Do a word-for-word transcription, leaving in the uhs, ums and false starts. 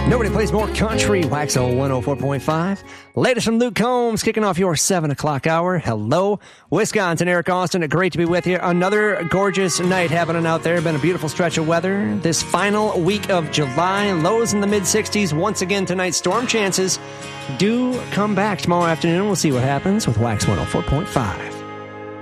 Nobody plays more country. Waxo one oh four point five. Latest from Luke Combs, kicking off your seven o'clock hour. Hello, Wisconsin. Eric Austin, great to be with you. Another gorgeous night happening out there. Been a beautiful stretch of weather. This final week of July, lows in the mid-sixties. Once again tonight, storm chances do come back tomorrow afternoon. We'll see what happens with Wax one oh four point five.